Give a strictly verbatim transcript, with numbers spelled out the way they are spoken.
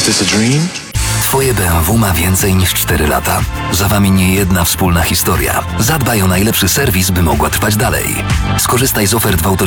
Is this a dream? Twoje B M W ma więcej niż cztery lata. Za wami nie jedna wspólna historia. Zadbaj o najlepszy serwis, by mogła trwać dalej. Skorzystaj z ofert w autoryzacji